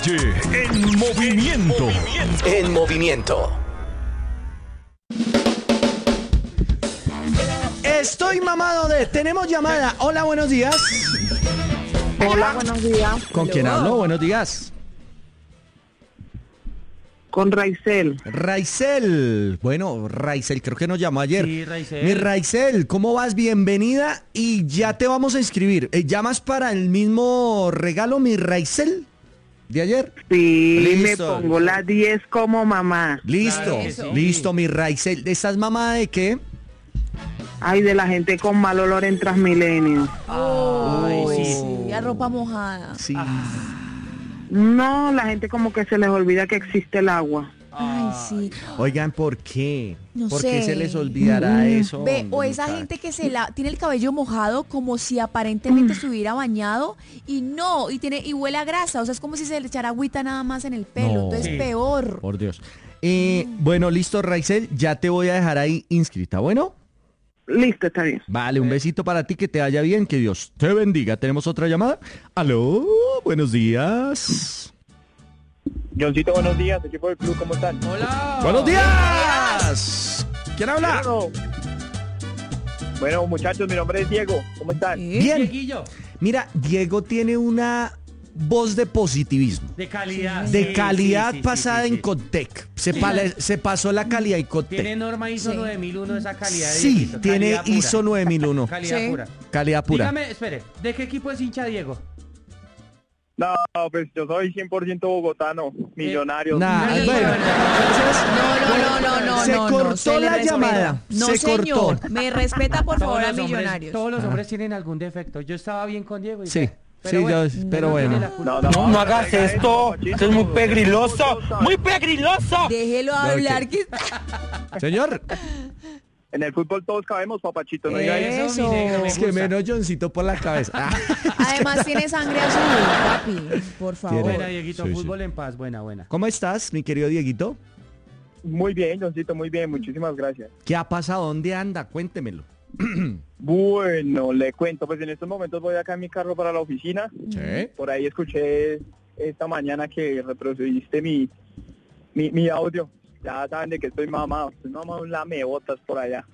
calle en movimiento. En movimiento. Estoy mamado de... Tenemos llamada. Hola, buenos días. Hola, buenos días. ¿Con quién hablo? Buenos días. Con Raizel. Raizel. Bueno, Raizel, creo que nos llamó ayer. Sí, Raizel. Mi Raizel, ¿cómo vas? Bienvenida y ya te vamos a inscribir. ¿Llamas para el mismo regalo, mi Raizel, de ayer? Sí, Listo. me pongo las 10 como mamá. Listo, Claro que sí. listo, mi Raizel. ¿Estás mamada de qué? Ay, de la gente con mal olor en Transmilenio. Ay, sí. Sí, a ropa mojada. Sí. No, la gente como que se les olvida que existe el agua. Ay, sí. Oigan, ¿por qué? No ¿Por qué sé. se les olvidará eso? Ve, o hombre, esa muchacho? gente que tiene el cabello mojado como si aparentemente estuviera bañado y no, y huele a grasa, o sea, es como si se le echara agüita nada más en el pelo, No. entonces Sí. peor. Por Dios. Bueno, listo, Raizel, ya te voy a dejar ahí inscrita, ¿bueno? Listo, está bien. Vale, un besito para ti, que te vaya bien, que Dios te bendiga. ¿Tenemos otra llamada? Aló, buenos días. Johncito, buenos días, equipo del club, ¿cómo están? Hola. ¡Buenos días! ¿Quién habla? Bueno, muchachos, mi nombre es Diego, ¿cómo están? Bien. Dieguillo, Mira, Diego tiene una voz de positivismo. de calidad. De Sí, calidad sí, sí, pasada sí, sí. en Codec. Se pasó la calidad en Codec. Tiene norma ISO Sí. 9001 esa calidad. de Sí, Dieguito, tiene calidad pura. ISO 9001. Calidad Sí. pura. Calidad pura. Dígame, espere, ¿de qué equipo es hincha Diego? No, pues yo soy 100% bogotano, millonario. Nah, Sí. bueno, No, se cortó le la respeta. llamada. No, Se señor, cortó. me respeta por favor a los hombres, Millonarios. todos los hombres tienen algún defecto. Yo estaba bien con Diego. Y Sí, pero sí, bueno, pero no tiene bueno. la culpa. No hagas traiga esto, papachito, esto es muy no, pegriloso, no, muy pegriloso. Déjelo hablar que Señor, En el fútbol todos cabemos, papachito, no diga eso. Eso. mi negro, me es que gusta. menos Johncito por la cabeza. Ah, Además tiene sangre azul, papi, por favor. Buena, Dieguito, Sí, sí. fútbol en paz, buena. ¿Cómo estás, mi querido Dieguito? Muy bien, Johncito, muy bien, muchísimas gracias. ¿Qué ha pasado? ¿Dónde anda? Cuéntemelo. Bueno, le cuento, pues en estos momentos voy acá en mi carro para la oficina. Sí. Por ahí escuché esta mañana que reproduciste mi audio. Ya saben de que estoy mamado un lamebotas por allá.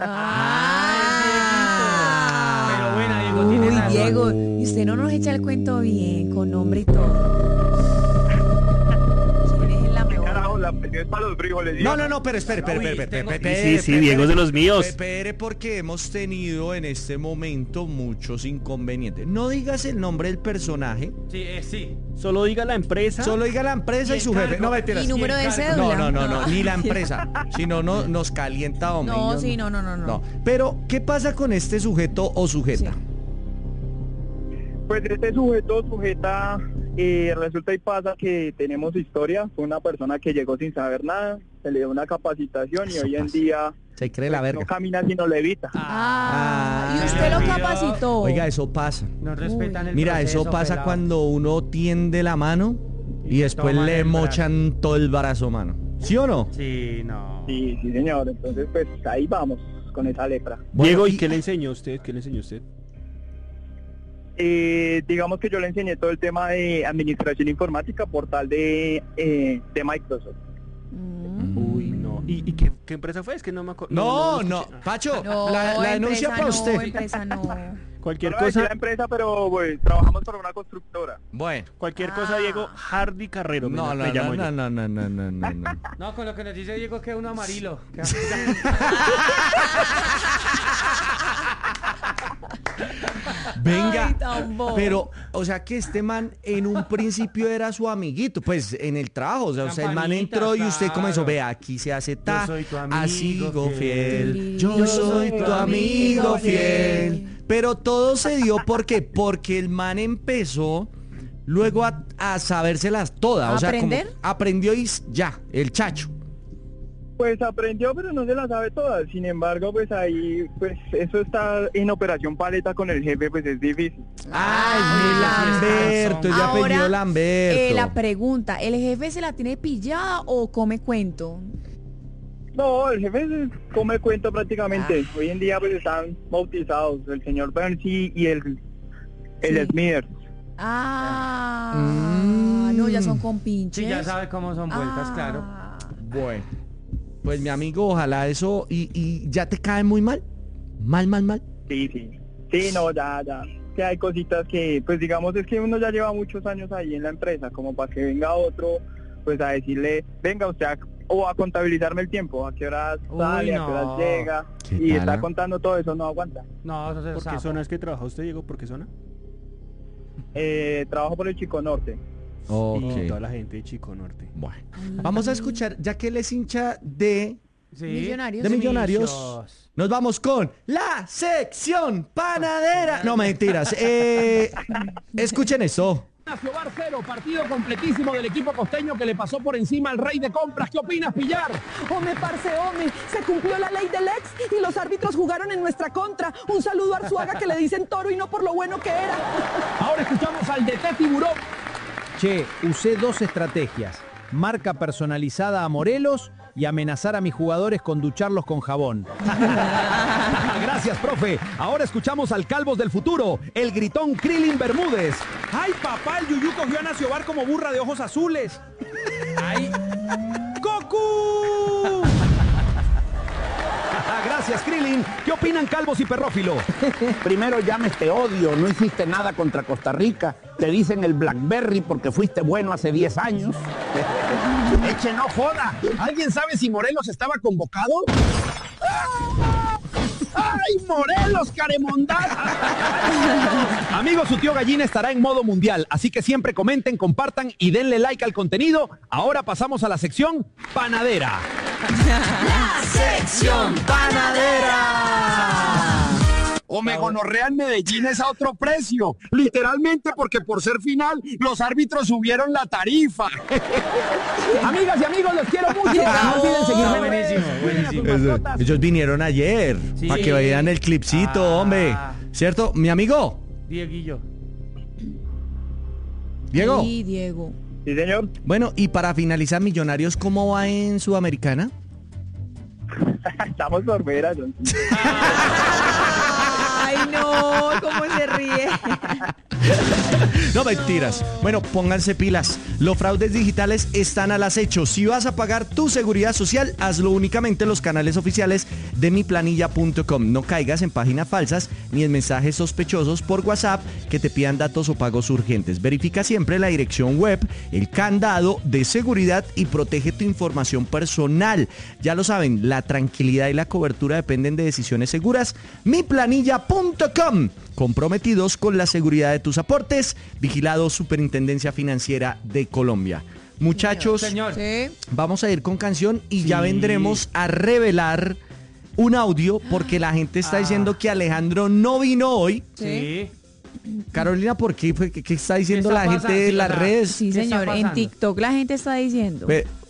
Pero buena, Diego, tiene Uy, razón. Diego, y usted no nos echa el cuento bien, con nombre y todo. ¿Quién es el lamebotas? Carajo, la presión es para los frijoles. No, pero espere. Sí, Diego es de los míos. Espere, porque hemos tenido en este momento muchos inconvenientes. No digas el nombre del personaje, Sí, sí. Solo diga la empresa. solo diga la empresa y su jefe. No, mentiras. Y número de cargo. cédula. No, ni la empresa. Si no, nos calienta, hombre. No, y sí, no. Pero, ¿qué pasa con este sujeto o sujeta? Sí. Pues este sujeta, resulta y pasa que tenemos historia. Fue una persona que llegó sin saber nada, se le dio una capacitación y Eso hoy en pasa. día Se cree la no verga. camina sino levita. Ah, y Ah, usted lo Dios. capacitó. Oiga, eso pasa. No respetan el Mira, proceso, eso pasa pelado. cuando uno tiende la mano y después toman le el brazo. mochan todo el brazo, mano. ¿Sí o no? Sí, no. Sí, señor. Entonces, pues ahí vamos con esa lepra. Bueno, Diego, ¿y qué le enseñó usted? ¿Qué le enseñó usted? Digamos que yo le enseñé todo el tema de administración informática, portal de Microsoft. Mm. Uy, no. ¿Y qué empresa fue? Es que no me acuerdo. No, escuché. Pacho, No, la denuncia empresa para no, usted. empresa no. Cualquier No voy a decir cosa, la empresa, pero pues trabajamos para una constructora. Bueno. cualquier cosa, Diego, Hardy Carrero. No, me llamo yo. no. No, con lo que nos dice Diego que es un amarillo. Venga, Ay, tan bobo. pero, o sea que este man en un principio era su amiguito, pues en el trabajo, o sea, el man Campanita, entró y usted comenzó, claro. ve, aquí se hace ta, Yo soy tu amigo así sigo fiel, fiel. yo soy tu amigo fiel. Pero todo se dio porque el man empezó luego a sabérselas todas, ¿A o sea, como aprender? aprendió y ya, el chacho. Pues aprendió, pero no se la sabe todas. Sin embargo, pues ahí, pues eso está en operación paleta con el jefe, pues es difícil. Ay, Ah. mi Lamberto, ya apellido Ahora, Lamberto. la pregunta, ¿el jefe se la tiene pillada o come cuento? No, el jefe come cuento prácticamente. Hoy en día pues están bautizados el señor Bernsi y el Sí. Smithers. Ah, Mm. no, no, ya son compinches. Sí, ya sabe cómo son vueltas, claro. Bueno, pues mi amigo, ojalá eso y ya te cae muy mal. Mal. Sí, sí. Sí, no, ya. Que hay cositas que, pues digamos, es que uno ya lleva muchos años ahí en la empresa, como para que venga otro, pues a decirle, venga usted o a contabilizarme el tiempo, a qué horas sale, a qué horas llega, ¿Qué y tal, está ah? contando todo eso, no aguanta. No, eso se ¿Por qué sabe. zona es que trabaja usted, Diego? ¿Por qué zona? Trabajo por el Chico Norte. Ok. Y toda la gente de Chico Norte. Bueno, vamos a escuchar, ya que él es hincha de Sí. Millonarios. de Millonarios, Millos. nos vamos con la sección panadera. No, mentiras. Escuchen esto. Bar 0, partido completísimo del equipo costeño que le pasó por encima al rey de compras. ¿Qué opinas, Pillar? Home, parce, home, se cumplió la ley del ex y los árbitros jugaron en nuestra contra. Un saludo a Arzuaga que le dicen toro y no por lo bueno que era. Ahora escuchamos al DT Tiburón. Che, usé dos estrategias. Marca personalizada a Morelos y amenazar a mis jugadores con ducharlos con jabón. Gracias, profe. Ahora escuchamos al Calvos del futuro, el gritón Krillin Bermúdez. ¡Ay, papá! El Yuyú cogió a Nacional como burra de ojos azules. ¡Ay! ¡Goku! Gracias, Krillin. ¿Qué opinan Calvos y Perrófilo? Primero llames te odio, no hiciste nada contra Costa Rica. Te dicen el Blackberry porque fuiste bueno hace 10 años. Eche, no joda. ¿Alguien sabe si Morelos estaba convocado? ¡Ay, Morelos, caremondada! Amigos, su tío Gallina estará en modo mundial, así que siempre comenten, compartan y denle like al contenido. Ahora pasamos a la sección panadera. Sección panadera. O me gonorrean Medellín es a otro precio. Literalmente porque por ser final, los árbitros subieron la tarifa. Amigas y amigos, los quiero mucho. No olviden seguirme. Buenísimo. Ellos vinieron ayer Sí. para que vayan el clipcito, hombre. ¿Cierto? Mi amigo, Dieguillo. Diego. Sí, Diego. Sí, señor. Bueno, y para finalizar, Millonarios, ¿cómo va en Sudamericana? Estamos por ver, John. Ay, no, cómo se ríe. No, mentiras. Bueno, pónganse pilas. Los fraudes digitales están al acecho. Si vas a pagar tu seguridad social, hazlo únicamente en los canales oficiales de miplanilla.com. No caigas en páginas falsas ni en mensajes sospechosos por WhatsApp que te pidan datos o pagos urgentes. Verifica siempre la dirección web, el candado de seguridad y protege tu información personal. Ya lo saben, la tranquilidad y la cobertura dependen de decisiones seguras. miplanilla.com. Comprometidos con la seguridad de tus aportes. Vigilado Superintendencia Financiera de Colombia. Muchachos, Señor. Sí. vamos a ir con canción y ya vendremos a revelar un audio porque la gente está diciendo que Alejandro no vino hoy. Sí. Carolina, ¿por qué? ¿Qué está diciendo ¿Qué está la gente pasando? de Sí, las o sea, redes? Sí, ¿Qué está señor. En pasando? TikTok la gente está diciendo.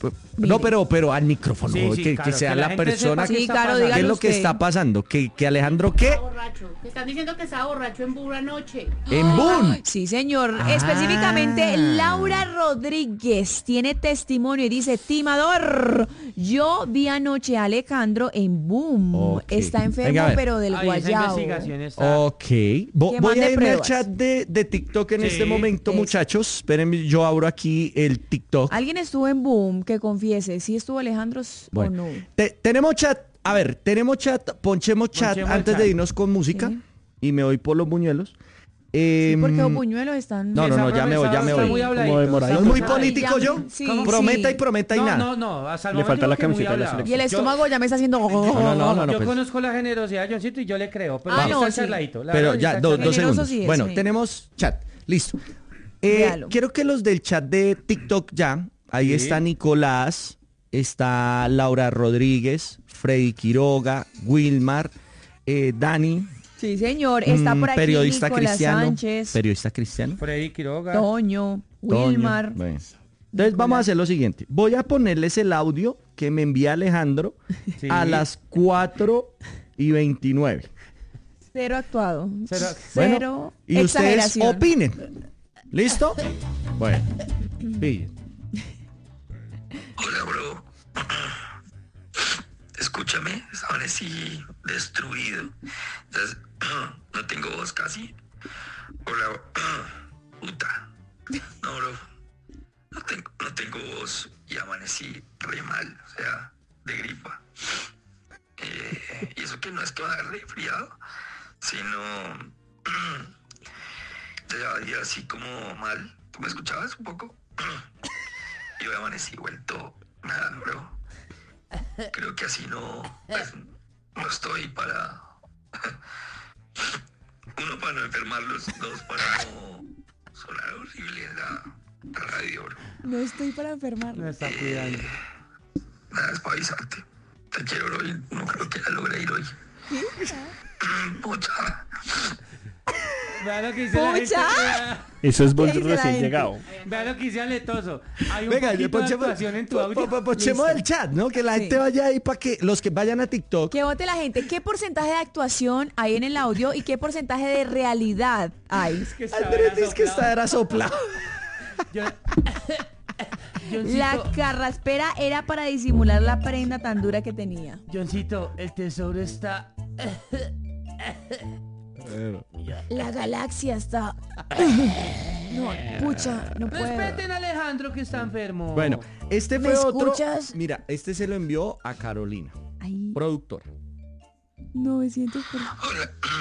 No, pero al micrófono, Sí, sí, que claro, sea que la la gente persona. sepa qué Sí, está claro, pasando. ¿Qué es dígalo lo que usted. está pasando? ¿Que Alejandro qué? Borracho. Que están diciendo que estaba borracho en Bura anoche. En Boom. Sí, señor. Ah. Específicamente, Laura Rodríguez tiene testimonio y dice, timador, yo vi anoche a Alejandro en Boom. Ok. Está enfermo, Venga, a ver. pero del Ay, esa guayao. investigación está... Ok. Que Voy mande a irme al pruebas. chat de TikTok en Sí, este momento, eso. muchachos. Espérenme, yo abro aquí el TikTok. ¿Alguien estuvo en Boom? Que confiese, ¿sí estuvo Alejandro o no? Tenemos chat. A ver, tenemos chat. Ponchemos chat Ponchemos antes chat. de irnos con música. Sí. Y me voy por los buñuelos. Sí, porque los buñuelos están... No, ya me voy, ya me Está voy. muy habladito. Como demorado. ¿No es muy político Ay, ya, yo? sí, Prometa sí. y prometa y nada. No, hasta el Le momento falta la digo que muy camiseta de la hablado. Y el estómago ya me está haciendo... No, Yo pues. conozco la generosidad de Johncito y yo le creo, pero Ah, sí no, está sí. charladito. La Pero verdad, ya, sí está dos charladito. Generoso segundos. sí es, Bueno, sí. tenemos chat. Listo. Véalo. Quiero que los del chat de TikTok ya. Ahí Sí. está Nicolás, está Laura Rodríguez, Freddy Quiroga, Wilmar, Dani, Sí, señor. Está por aquí periodista Nicolás cristiano. Sánchez, Periodista cristiano. Freddy Quiroga. Toño, Toño. Wilmar. Bueno. Entonces vamos a hacer lo siguiente. Voy a ponerles el audio que me envía Alejandro Sí. a las 4:29. Cero actuado. Cero- Cero Y ustedes exageración. opinen. ¿Listo? Bueno. Pillen. Hola, bro. Escúchame, amanecí destruido. Entonces, no tengo voz casi. Hola, puta. No, bro. tos y amanecí re mal, o sea, de gripa. Y eso que no es que va a dar resfriado, sino ya llevaba días así como mal. ¿Tú me escuchabas un poco? Y hoy amanecí vuelto nada, bro. Creo que así no, pues, no estoy para... Uno, para no enfermarlos, dos, para no sonar horrible en la radio, bro. No estoy para enfermarlo. Me está cuidando. Nada, es para avisarte. Te quiero, bro, y no creo que la logre ir hoy. Pucha. Vea lo que dice la gente. Eso es Bolt ¿Qué dice la recién gente? llegado. Vea lo que dice Aletoso. Hay un Venga, poquito de actuación en tu audio. ponchemos el chat, ¿no? Que la Sí. gente vaya ahí para que los que vayan a TikTok. Que vote la gente. ¿Qué porcentaje de actuación hay en el audio y qué porcentaje de realidad hay? Es que está Andrés dice que soplado. era soplado. Yo- La Johncito, carraspera era para disimular la prenda tan dura que tenía. Johncito, el tesoro está... La galaxia está... No, pucha, no puedo. Respeten a Alejandro que está enfermo. Bueno, este ¿Me fue otro. escuchas? Mira, este se lo envió a Carolina, Ay, productora. 900 por... Hola.